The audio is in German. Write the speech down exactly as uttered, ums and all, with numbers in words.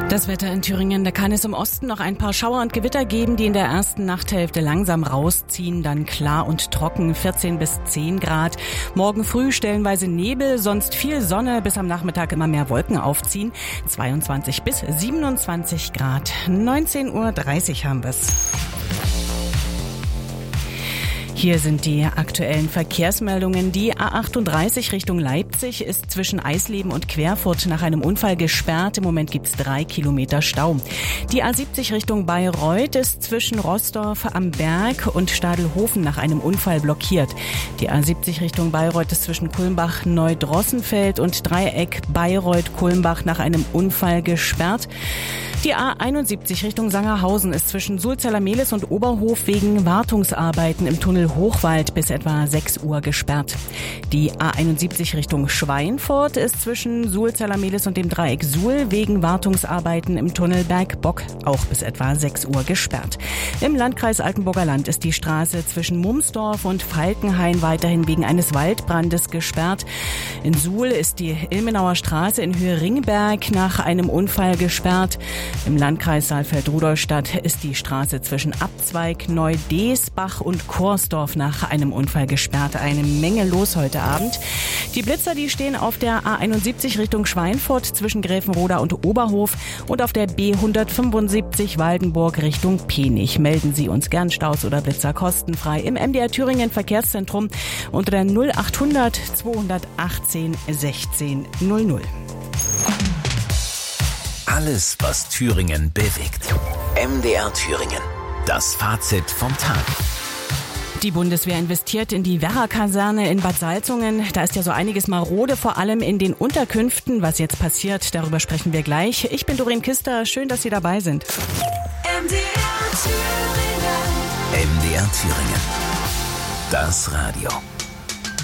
Das Wetter in Thüringen, da kann es im Osten noch ein paar Schauer und Gewitter geben, die in der ersten Nachthälfte langsam rausziehen, dann klar und trocken, vierzehn bis zehn Grad. Morgen früh stellenweise Nebel, sonst viel Sonne, bis am Nachmittag immer mehr Wolken aufziehen, zweiundzwanzig bis siebenundzwanzig Grad. neunzehn Uhr dreißig haben wir's. Hier sind die aktuellen Verkehrsmeldungen. Die A achtunddreißig Richtung Leipzig ist zwischen Eisleben und Querfurt nach einem Unfall gesperrt. Im Moment gibt's drei Kilometer Stau. Die A siebzig Richtung Bayreuth ist zwischen Roßdorf am Berg und Stadelhofen nach einem Unfall blockiert. Die A siebzig Richtung Bayreuth ist zwischen Kulmbach-Neudrossenfeld und Dreieck Bayreuth-Kulmbach nach einem Unfall gesperrt. Die A einundsiebzig Richtung Sangerhausen ist zwischen Sulzerla-Mehlis und Oberhof wegen Wartungsarbeiten im Tunnel Hochwald bis etwa sechs Uhr gesperrt. Die A einundsiebzig Richtung Schweinfurt ist zwischen Sulzerla-Mehlis und dem Dreieck Suhl wegen Wartungsarbeiten im Tunnel Bergbock auch bis etwa sechs Uhr gesperrt. Im Landkreis Altenburger Land ist die Straße zwischen Mumsdorf und Falkenhain weiterhin wegen eines Waldbrandes gesperrt. In Suhl ist die Ilmenauer Straße in Höhe Ringberg nach einem Unfall gesperrt. Im Landkreis Saalfeld-Rudolstadt ist die Straße zwischen Abzweig, Neu-Deesbach und Korsdorf nach einem Unfall gesperrt. Eine Menge los heute Abend. Die Blitzer, die stehen auf der A einundsiebzig Richtung Schweinfurt zwischen Gräfenroda und Oberhof und auf der B hundertfünfundsiebzig Waldenburg Richtung Penich. Melden Sie uns gern Staus oder Blitzer kostenfrei im M D R Thüringen Verkehrszentrum unter der null achthundert zweihundertachtzehn sechzehn null null. Alles, was Thüringen bewegt. M D R Thüringen. Das Fazit vom Tag. Die Bundeswehr investiert in die Werra-Kaserne in Bad Salzungen. Da ist ja so einiges marode, vor allem in den Unterkünften. Was jetzt passiert, darüber sprechen wir gleich. Ich bin Doreen Kister. Schön, dass Sie dabei sind. M D R Thüringen. M D R Thüringen. Das Radio.